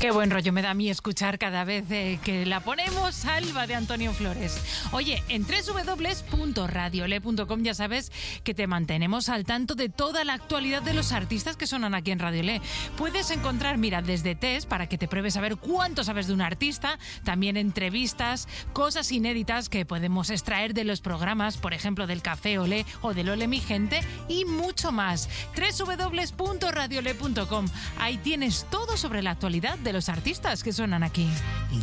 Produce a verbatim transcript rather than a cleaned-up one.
Qué buen rollo me da a mí escuchar cada vez eh, que la ponemos, Alba de Antonio Flores. Oye, en doble u doble u doble u punto radiole punto com ya sabes que te mantenemos al tanto de toda la actualidad de los artistas que sonan aquí en Radiole. Puedes encontrar, mira, desde test para que te pruebes a ver cuánto sabes de un artista, también entrevistas, cosas inéditas que podemos extraer de los programas, por ejemplo, del Café Olé o del Ole Mi Gente y mucho más. doble u doble u doble u punto radiole punto com. Ahí tienes todo sobre la actualidad de los artistas que suenan aquí.